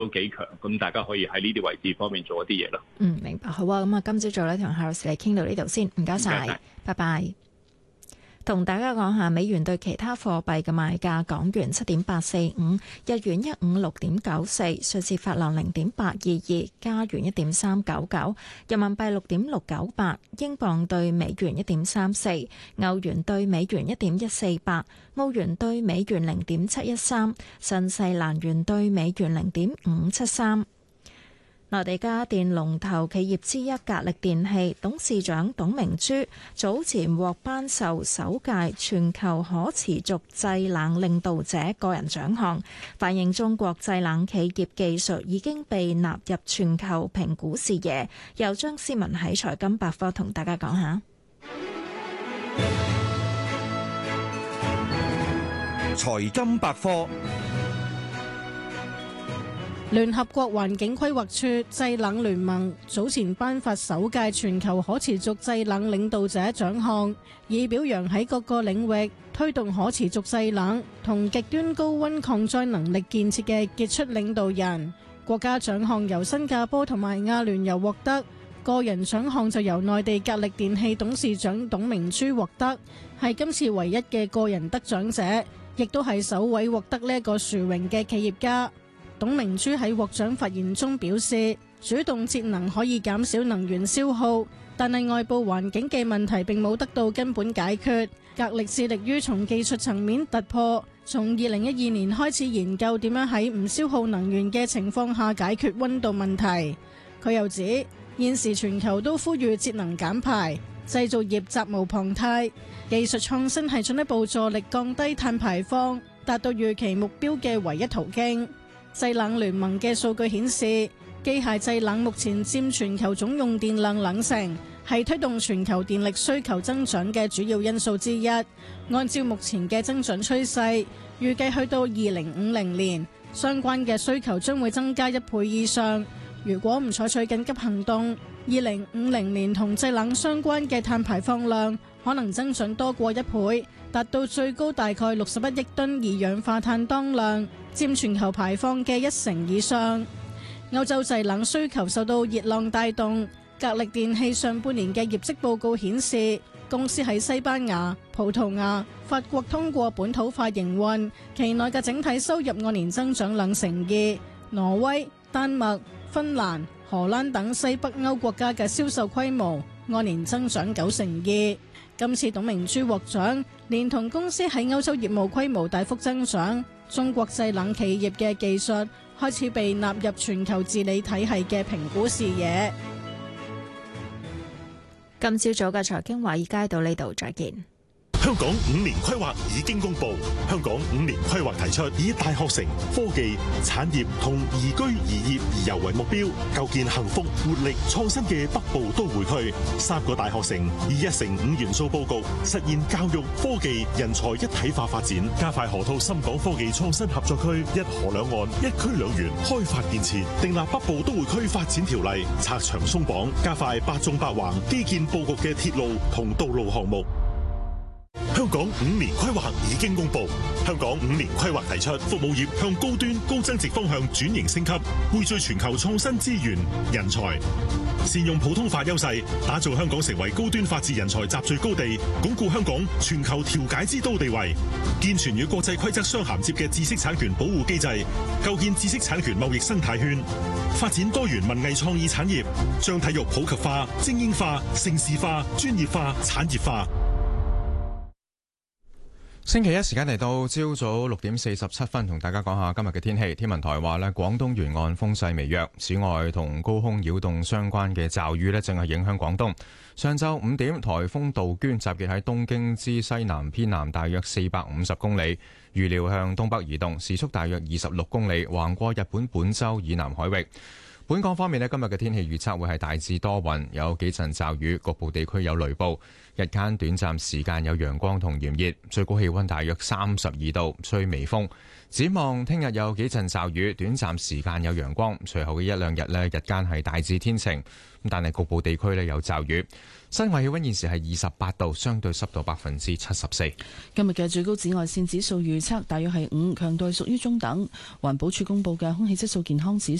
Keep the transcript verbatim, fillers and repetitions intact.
都幾強，咁大家可以喺呢啲位置方面做一啲嘢咯。 嗯，明白。好啊，咁啊，今朝早咧同夏老師你傾到呢度先，唔該晒，拜拜。同大家講下美元對其他貨幣嘅賣價：港元七點八四五，日元一五六點九四，瑞士法郎零點八二二，加元一點三九九，人民幣六點六九八，英鎊對美元一點三四，歐元對美元一點一四八，澳元對美元零點七一三，新西蘭元對美元零點五七三。內地家電龍頭企業之一格力電器董事長董明珠早前獲頒授首屆全球可持續製冷領導者個人獎項，反映中國製冷企業技術已經被納入全球評估視野。由張思文喺財金百科同大家講下。 財金百科。 聯合國環境規劃署製冷聯盟早前頒發首屆全球可持續製冷領導者獎項，以表揚喺各個領域推動可持續製冷同極端高溫抗災能力建設嘅傑出領導人。國家獎項由新加坡同埋阿聯酋獲得，個人獎項就由內地格力電器董事長董明珠獲得，係今次唯一嘅個人得獎者，亦都係首位獲得呢一個殊榮嘅企業家。董明珠喺獲獎發言中表示，主動節能可以減少能源消耗，但係外部環境嘅問題並冇得到根本解決。格力致力於從技術層面突破，從二零一二年開始研究點樣喺唔消耗能源嘅情況下解決溫度問題。佢又指，現時全球都呼籲節能減排，製造業責無旁貸，技術創新係進一步助力降低碳排放、達到預期目標嘅唯一途徑。製冷聯盟嘅數據顯示，機械製冷目前佔全球總用電量兩成，係推動全球電力需求增長嘅主要因素之一。按照目前嘅增長趨勢，預計去到二零五零年，相關嘅需求將會增加一倍以上。如果唔採取緊急行動，二零五零年同製冷相關嘅碳排放量可能增長多過一倍，達到最高大概六十一億噸二氧化碳當量，佔全球排放嘅一成以上。歐洲製冷需求受到熱浪帶動，格力電器上半年嘅業績報告顯示，公司喺西班牙、葡萄牙、法國通過本土化營運，期內嘅整體收入按年增長兩成二。挪威、丹麥、芬蘭、荷蘭等西北歐國家嘅銷售規模按年增長九成二。今次董明珠獲獎，連同公司喺歐洲業務規模大幅增長，中國製冷企業嘅技術開始被納入全球治理體系嘅評估視野。 今朝早嘅財經華爾街到呢度，再見。 香港五年規劃已經公布，香港五年規劃提出以大學城、科技、產業同宜居宜業宜遊為目標，構建幸福、活力、創新嘅北部都會區。三個大學城以一城五元素佈局，實現教育、科技、人才一體化發展，加快河套深港科技創新合作區，一河兩岸、一區兩園開發建設，訂立北部都會區發展條例，拆牆鬆綁，加快八縱八橫基建佈局嘅鐵路同道路項目。香港五年規劃已經公布，香港五年規劃提出服務業向高端高增值方向轉型升級，匯聚全球創新資源、人才，善用普通法優勢，打造香港成為高端法治人才集聚高地，鞏固香港全球調解之都地位，健全與國際規則相銜接嘅知識產權保護機制，構建知識產權貿易生態圈，發展多元文藝創意產業，將體育普及化、精英化、盛事化、專業化、產業化。 星期一時間嚟到朝早六點四十七分，同大家講下今日嘅天氣。天文台話呢，廣東沿岸風勢微弱，此外同高空擾動相關嘅驟雨呢，正係影響廣東。上晝五點，颱風杜鵑集結喺東京之西南偏南大約四百五十公里，預料向東北移動，時速大約二十六公里，橫過日本本州以南海域。 本港方面咧，今日嘅天氣預測會係大致多雲，有幾陣驟雨，局部地區有雷暴。日間短暫時間有陽光同炎熱，最高氣溫大約三十二度，吹微風。展望聽日有幾陣驟雨，短暫時間有陽光，隨後嘅一兩日咧，日間係大致天晴，但係局部地區咧有驟雨。室外氣溫現時係二十八度，相對濕度百分之七十四。 今日嘅最高紫外線指數預測大約係五，強度屬於中等。環保署公布嘅空氣質素健康指